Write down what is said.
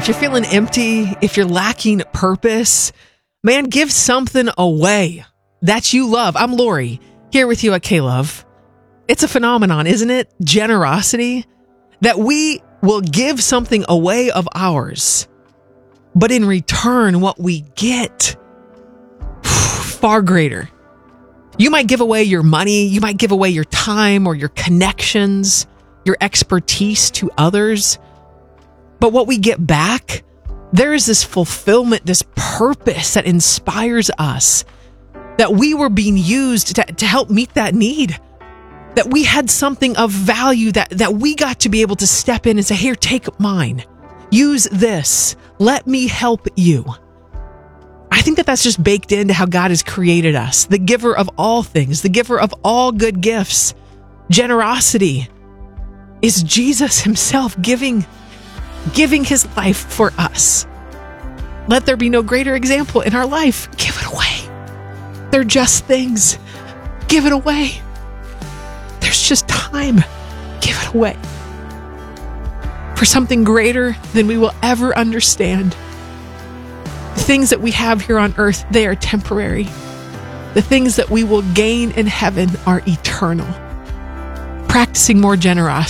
If you're feeling empty, if you're lacking purpose, man, give something away that you love. I'm Lori, here with you at K-Love. It's a phenomenon, isn't it? Generosity, that we will give something away of ours, but in return, what we get, far greater. You might give away your money, you might give away your time or your connections, your expertise to others. But what we get back, there is this fulfillment, this purpose that inspires us, that we were being used to help meet that need, that we had something of value that we got to be able to step in and say, here, take mine, use this, let me help you. I think that that's just baked into how God has created us, the giver of all things, the giver of all good gifts. Generosity is Jesus himself giving his life for us. Let there be no greater example in our life. Give it away. They're just things. Give it away. There's just time. Give it away. For something greater than we will ever understand. The things that we have here on earth, they are temporary. The things that we will gain in heaven are eternal. Practicing more generosity